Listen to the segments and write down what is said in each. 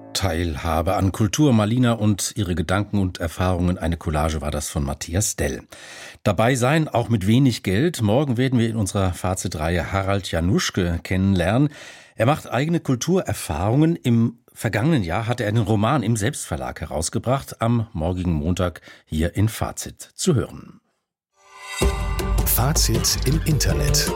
Teilhabe an Kultur. Malina und ihre Gedanken und Erfahrungen. Eine Collage war das von Matthias Dell. Dabei sein, auch mit wenig Geld. Morgen werden wir in unserer Fazitreihe Harald Januschke kennenlernen. Er macht eigene Kulturerfahrungen. Im vergangenen Jahr hatte er einen Roman im Selbstverlag herausgebracht. Am morgigen Montag hier in Fazit zu hören. Fazit im Internet.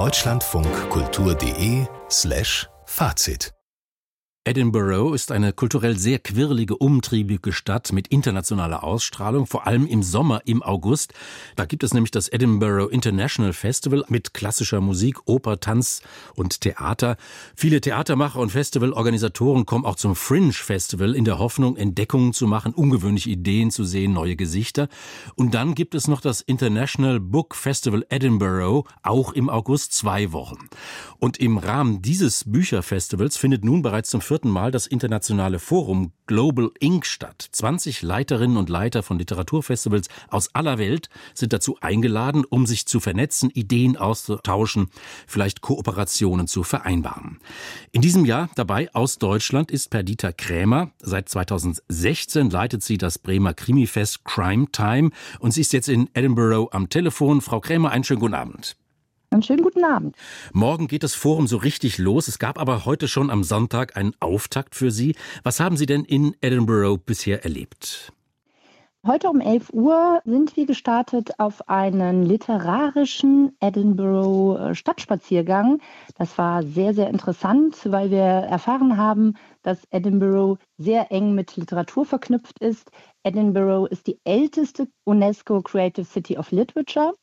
deutschlandfunkkultur.de/Fazit. Edinburgh ist eine kulturell sehr quirlige, umtriebige Stadt mit internationaler Ausstrahlung, vor allem im Sommer, im August. Da gibt es nämlich das Edinburgh International Festival mit klassischer Musik, Oper, Tanz und Theater. Viele Theatermacher und Festivalorganisatoren kommen auch zum Fringe Festival in der Hoffnung, Entdeckungen zu machen, ungewöhnliche Ideen zu sehen, neue Gesichter. Und dann gibt es noch das International Book Festival Edinburgh, auch im August, 2 Wochen. Und im Rahmen dieses Bücherfestivals findet nun bereits zum 4. Mal das internationale Forum Global Ink statt. 20 Leiterinnen und Leiter von Literaturfestivals aus aller Welt sind dazu eingeladen, um sich zu vernetzen, Ideen auszutauschen, vielleicht Kooperationen zu vereinbaren. In diesem Jahr dabei aus Deutschland ist Perdita Krämer. Seit 2016 leitet sie das Bremer Krimifest Crime Time und sie ist jetzt in Edinburgh am Telefon. Frau Krämer, einen schönen guten Abend. Einen schönen guten Abend. Morgen geht das Forum so richtig los. Es gab aber heute schon am Sonntag einen Auftakt für Sie. Was haben Sie denn in Edinburgh bisher erlebt? Heute um 11 Uhr sind wir gestartet auf einen literarischen Edinburgh-Stadtspaziergang. Das war sehr, sehr interessant, weil wir erfahren haben, dass Edinburgh sehr eng mit Literatur verknüpft ist. Edinburgh ist die älteste UNESCO Creative City of Literature.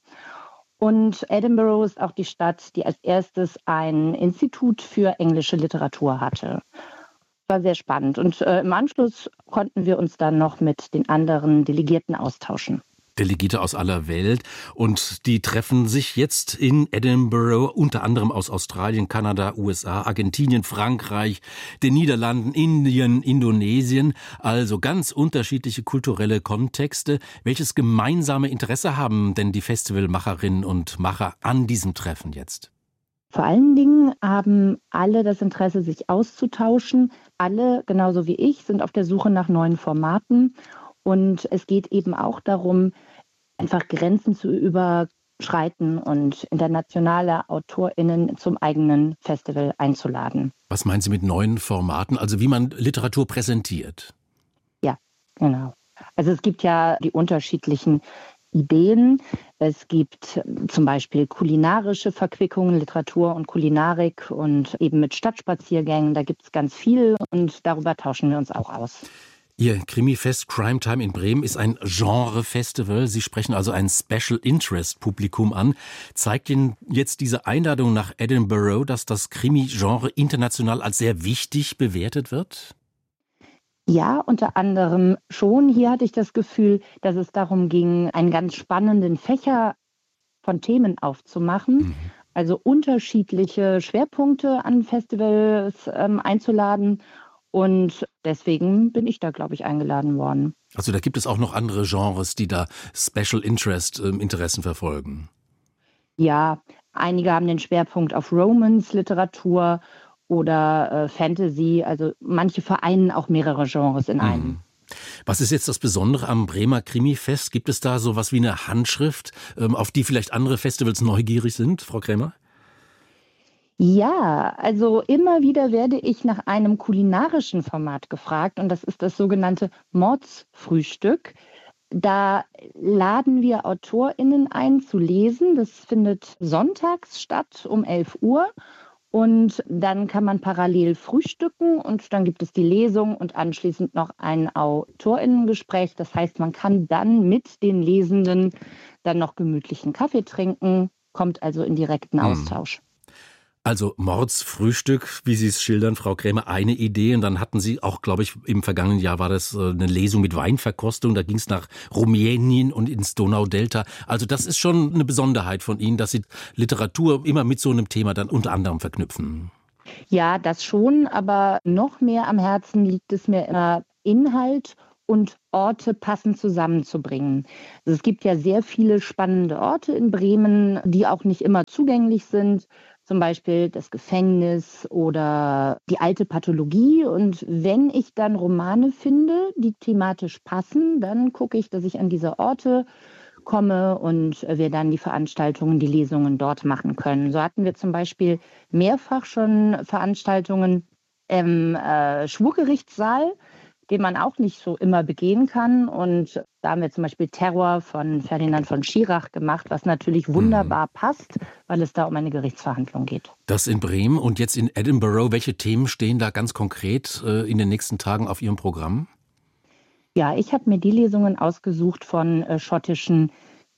Und Edinburgh ist auch die Stadt, die als erstes ein Institut für englische Literatur hatte. War sehr spannend. Und im Anschluss konnten wir uns dann noch mit den anderen Delegierten austauschen. Delegierte aus aller Welt, und die treffen sich jetzt in Edinburgh, unter anderem aus Australien, Kanada, USA, Argentinien, Frankreich, den Niederlanden, Indien, Indonesien, also ganz unterschiedliche kulturelle Kontexte. Welches gemeinsame Interesse haben denn die Festivalmacherinnen und Macher an diesem Treffen jetzt? Vor allen Dingen haben alle das Interesse, sich auszutauschen. Alle, genauso wie ich, sind auf der Suche nach neuen Formaten. Und es geht eben auch darum, einfach Grenzen zu überschreiten und internationale AutorInnen zum eigenen Festival einzuladen. Was meinen Sie mit neuen Formaten? Also wie man Literatur präsentiert? Ja, genau. Also es gibt ja die unterschiedlichen Ideen. Es gibt zum Beispiel kulinarische Verquickungen, Literatur und Kulinarik, und eben mit Stadtspaziergängen. Da gibt es ganz viel und darüber tauschen wir uns auch aus. Ihr Krimifest Crime Time in Bremen ist ein Genre-Festival. Sie sprechen also ein Special-Interest-Publikum an. Zeigt Ihnen jetzt diese Einladung nach Edinburgh, dass das Krimi-Genre international als sehr wichtig bewertet wird? Ja, unter anderem schon. Hier hatte ich das Gefühl, dass es darum ging, einen ganz spannenden Fächer von Themen aufzumachen. Also unterschiedliche Schwerpunkte an Festivals einzuladen. Und deswegen bin ich da, glaube ich, eingeladen worden. Also da gibt es auch noch andere Genres, die da Special Interest Interessen verfolgen. Ja, einige haben den Schwerpunkt auf Romance-Literatur oder Fantasy. Also manche vereinen auch mehrere Genres in einem. Was ist jetzt das Besondere am Bremer Krimifest? Gibt es da sowas wie eine Handschrift, auf die vielleicht andere Festivals neugierig sind, Frau Krämer? Ja, also immer wieder werde ich nach einem kulinarischen Format gefragt, und das ist das sogenannte Mordsfrühstück. Da laden wir AutorInnen ein zu lesen. Das findet sonntags statt um 11 Uhr. Und dann kann man parallel frühstücken, und dann gibt es die Lesung und anschließend noch ein AutorInnengespräch. Das heißt, man kann dann mit den Lesenden dann noch gemütlichen Kaffee trinken, kommt also in direkten Austausch. Also Mordsfrühstück, wie Sie es schildern, Frau Krämer, eine Idee. Und dann hatten Sie auch, glaube ich, im vergangenen Jahr war das eine Lesung mit Weinverkostung. Da ging es nach Rumänien und ins Donaudelta. Also das ist schon eine Besonderheit von Ihnen, dass Sie Literatur immer mit so einem Thema dann unter anderem verknüpfen. Ja, das schon, aber noch mehr am Herzen liegt es mir immer, Inhalt und Orte passend zusammenzubringen. Also es gibt ja sehr viele spannende Orte in Bremen, die auch nicht immer zugänglich sind. zum Beispiel das Gefängnis oder die alte Pathologie. Und wenn ich dann Romane finde, die thematisch passen, dann gucke ich, dass ich an diese Orte komme und wir dann die Veranstaltungen, die Lesungen dort machen können. So hatten wir zum Beispiel mehrfach schon Veranstaltungen im Schwurgerichtssaal, den man auch nicht so immer begehen kann. Und da haben wir zum Beispiel Terror von Ferdinand von Schirach gemacht, was natürlich wunderbar passt, weil es da um eine Gerichtsverhandlung geht. Das in Bremen und jetzt in Edinburgh. Welche Themen stehen da ganz konkret in den nächsten Tagen auf Ihrem Programm? Ja, ich habe mir die Lesungen ausgesucht von schottischen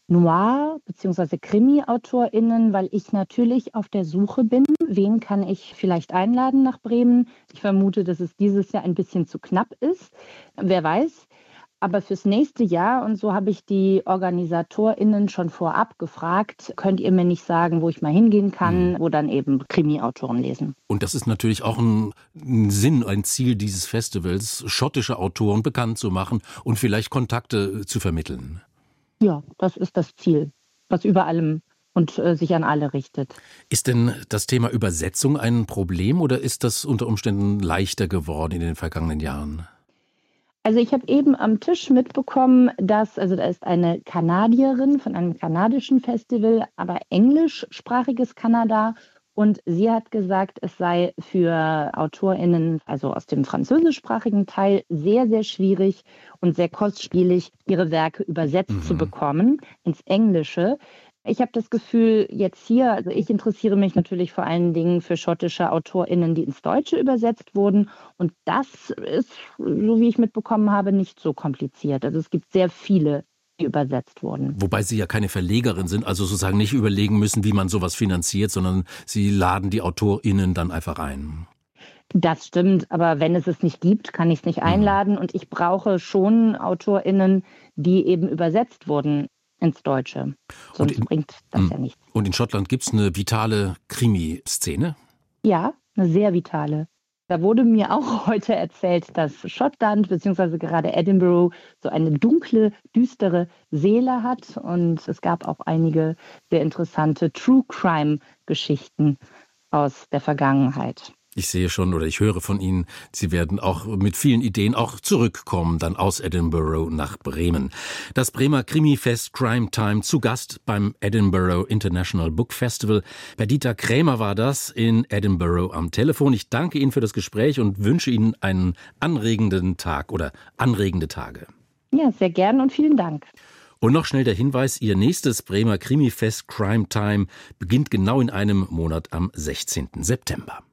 Noir- bzw. Krimi-AutorInnen, weil ich natürlich auf der Suche bin, wen kann ich vielleicht einladen nach Bremen. Ich vermute, dass es dieses Jahr ein bisschen zu knapp ist. Wer weiß. Aber fürs nächste Jahr, und so habe ich die OrganisatorInnen schon vorab gefragt, könnt ihr mir nicht sagen, wo ich mal hingehen kann, wo dann eben Krimi-Autoren lesen. Und das ist natürlich auch ein Sinn, ein Ziel dieses Festivals, schottische Autoren bekannt zu machen und vielleicht Kontakte zu vermitteln. Ja, das ist das Ziel, was über allem und sich an alle richtet. Ist denn das Thema Übersetzung ein Problem oder ist das unter Umständen leichter geworden in den vergangenen Jahren? Also ich habe eben am Tisch mitbekommen, da ist eine Kanadierin von einem kanadischen Festival, aber englischsprachiges Kanada. Und sie hat gesagt, es sei für AutorInnen, also aus dem französischsprachigen Teil, sehr, sehr schwierig und sehr kostspielig, ihre Werke übersetzt zu bekommen ins Englische. Ich habe das Gefühl, jetzt hier, also ich interessiere mich natürlich vor allen Dingen für schottische AutorInnen, die ins Deutsche übersetzt wurden. Und das ist, so wie ich mitbekommen habe, nicht so kompliziert. Also es gibt sehr viele, die übersetzt wurden. Wobei Sie ja keine Verlegerin sind, also sozusagen nicht überlegen müssen, wie man sowas finanziert, sondern Sie laden die AutorInnen dann einfach ein. Das stimmt, aber wenn es nicht gibt, kann ich es nicht einladen. Und ich brauche schon AutorInnen, die eben übersetzt wurden ins Deutsche. Sonst bringt das ja nichts. Und in Schottland gibt es eine vitale Krimi-Szene? Ja, eine sehr vitale. Da wurde mir auch heute erzählt, dass Schottland bzw. gerade Edinburgh so eine dunkle, düstere Seele hat. Und es gab auch einige sehr interessante True-Crime-Geschichten aus der Vergangenheit. Ich sehe schon oder ich höre von Ihnen, Sie werden auch mit vielen Ideen auch zurückkommen, dann aus Edinburgh nach Bremen. Das Bremer Krimifest Crime Time zu Gast beim Edinburgh International Book Festival. Perdita Krämer war das in Edinburgh am Telefon. Ich danke Ihnen für das Gespräch und wünsche Ihnen einen anregenden Tag oder anregende Tage. Ja, sehr gern und vielen Dank. Und noch schnell der Hinweis, Ihr nächstes Bremer Krimifest Crime Time beginnt genau in einem Monat am 16. September.